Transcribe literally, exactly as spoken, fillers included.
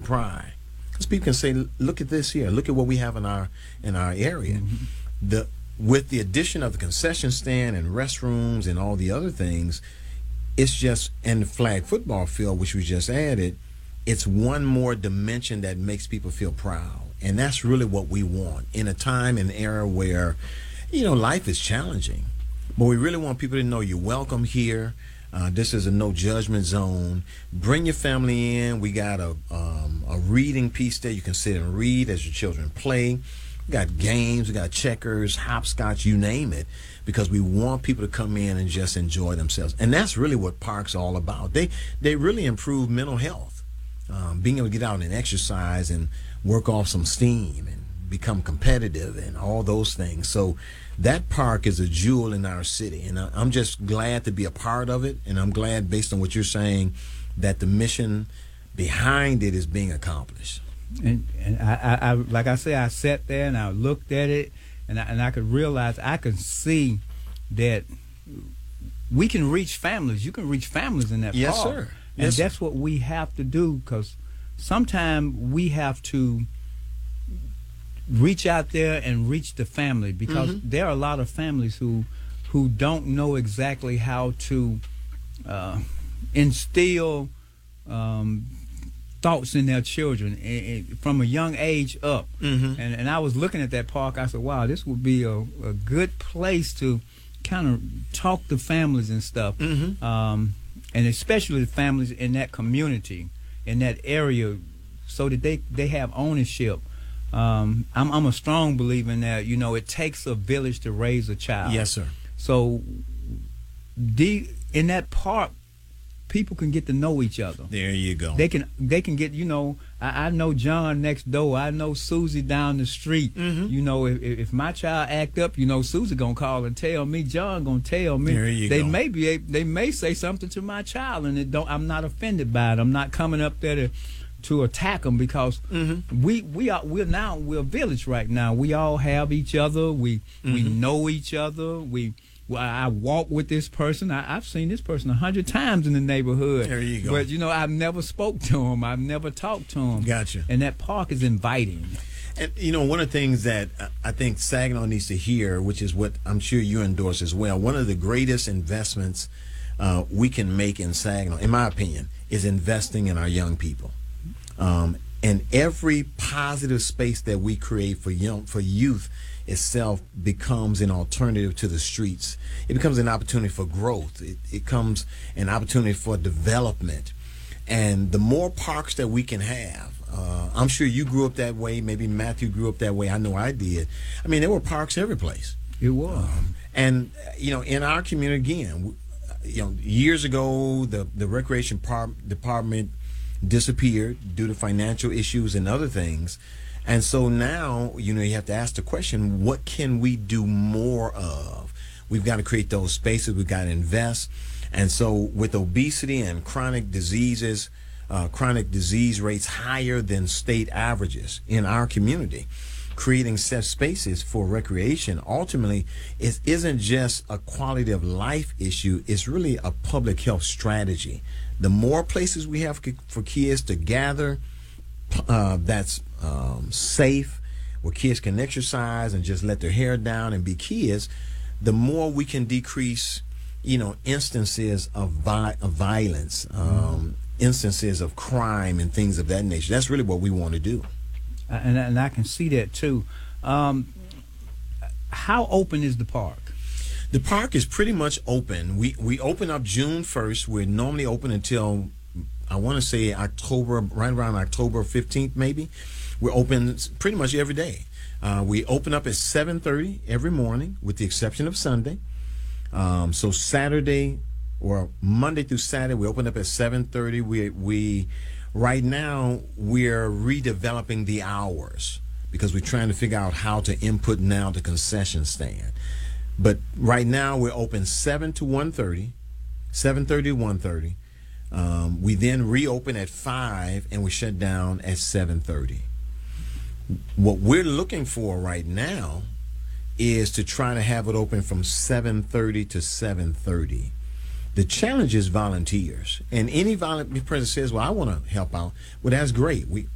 pride. Because people can say, look at this here. Look at what we have in our in our area. Mm-hmm. The with the addition of the concession stand and restrooms and all the other things, it's just, and the flag football field, which we just added, it's one more dimension that makes people feel proud. And that's really what we want in a time and era where, you know, life is challenging. But we really want people to know you're welcome here. Uh, this is a no judgment zone. Bring your family in. We got a um, a reading piece there. You can sit and read as your children play. We got games. We got checkers, hopscotch, you name it, because we want people to come in and just enjoy themselves. And that's really what parks are all about. They they really improve mental health, um, being able to get out and exercise and work off some steam and become competitive and all those things. So that park is a jewel in our city, and I, I'm just glad to be a part of it. And I'm glad, based on what you're saying, that the mission behind it is being accomplished. And, and I, I, I, like I say, I sat there and I looked at it, and I, and I could realize, I could see that we can reach families. You can reach families in that yes, park. Sir. And yes, that's sir. what we have to do, because sometimes we have to reach out there and reach the family, because mm-hmm. there are a lot of families who who don't know exactly how to uh, instill um, thoughts in their children and, and from a young age up. Mm-hmm. And and I was looking at that park. I said, wow, this would be a, a good place to kind of talk to families and stuff, mm-hmm. um, and especially the families in that community, in that area, so that they, they have ownership. Um, I'm, I'm a strong believer in that. You know, it takes a village to raise a child. Yes, sir. So the, in that park, people can get to know each other. There you go. They can they can get, you know, I, I know John next door. I know Susie down the street. Mm-hmm. You know, if, if my child act up, you know, Susie gonna call and tell me. John gonna tell me. There you they go. may be they may say something to my child, and it don't. I'm not offended by it. I'm not coming up there to to attack them, because mm-hmm. we we are we're now we're a village right now. We all have each other. We mm-hmm. we know each other. We. Well, I walk with this person. I, I've seen this person a hundred times in the neighborhood. There you go. But, you know, I've never spoke to him. I've never talked to him. Gotcha. And that park is inviting. And, you know, one of the things that I think Saginaw needs to hear, which is what I'm sure you endorse as well, one of the greatest investments uh, we can make in Saginaw, in my opinion, is investing in our young people. Um, and every positive space that we create for young, for youth itself becomes an alternative to the streets. It becomes an opportunity for growth. It, it becomes an opportunity for development. And the more parks that we can have, uh, I'm sure you grew up that way. Maybe Matthew grew up that way. I know I did. I mean, there were parks every place. It was. Um, and, you know, in our community, again, you know, years ago, the, the recreation par- department disappeared due to financial issues and other things. And so now, you know, you have to ask the question, what can we do more of? We've got to create those spaces. We've got to invest. And so with obesity and chronic diseases, uh, chronic disease rates higher than state averages in our community, creating set spaces for recreation, ultimately, it isn't just a quality of life issue. It's really a public health strategy. The more places we have for kids to gather, uh, that's um, safe, where kids can exercise and just let their hair down and be kids, the more we can decrease, you know, instances of, vi- of violence, um, mm-hmm. instances of crime and things of that nature. That's really what we want to do. And, and I can see that too. Um, how open is the park? The park is pretty much open. We we open up June first. We're normally open until, I want to say October, right around October fifteenth maybe. We're open pretty much every day. Uh, we open up at seven thirty every morning, with the exception of Sunday. Um, so Saturday or Monday through Saturday, we open up at seven thirty. We we right now we're redeveloping the hours because we're trying to figure out how to input now the concession stand. But right now we're open seven to one thirty, seven thirty to one thirty. Um, we then reopen at five and we shut down at seven thirty. What we're looking for right now is to try to have it open from seven thirty to seven thirty. The challenge is volunteers, and any volunteer person says, well, I want to help out. Well, that's great. We